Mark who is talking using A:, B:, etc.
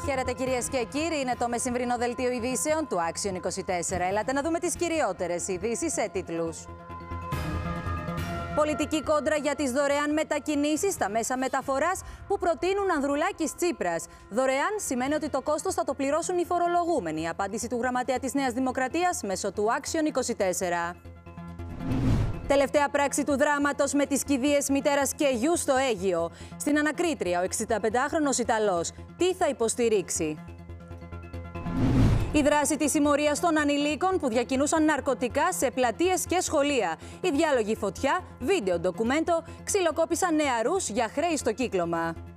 A: Χαίρετε κυρίες και κύριοι, είναι το μεσημβρινό δελτίο ειδήσεων του Action 24. Ελάτε να δούμε τις κυριότερες ειδήσεις σε τίτλους. Πολιτική κόντρα για τις δωρεάν μετακινήσεις στα μέσα μεταφοράς που προτείνουν Ανδρουλάκης Τσίπρας. Δωρεάν σημαίνει ότι το κόστος θα το πληρώσουν οι φορολογούμενοι. Η απάντηση του γραμματέα της Νέας Δημοκρατίας μέσω του Action 24. Τελευταία πράξη του δράματος με τις κηδείες μητέρας και γιου στο Αίγυο. Στην ανακρίτρια, ο 65χρονος Ιταλός τι θα υποστηρίξει. Η δράση της συμμορίας των ανηλίκων που διακινούσαν ναρκωτικά σε πλατείες και σχολεία. Οι διάλογοι φωτιά, βίντεο ντοκουμέντο ξυλοκόπησαν νεαρούς για χρέη στο κύκλωμα.